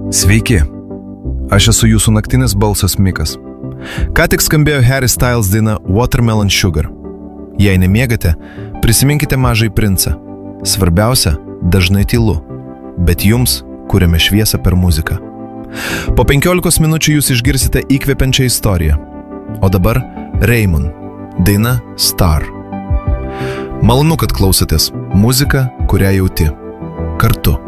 Sveiki, aš esu jūsų naktinis balsas Mikas. Ką tik skambėjo Harry Styles daina Watermelon Sugar. Jei nemiegate, prisiminkite Mažąjį princą. Svarbiausia, dažnai tylu, bet jums kuriame šviesą per muziką. Po 15 minučių jūs išgirsite įkvepiančią istoriją. O dabar Raymond, daina Star. Malonu, kad klausotės. Muzika, kurią jauti. Kartu.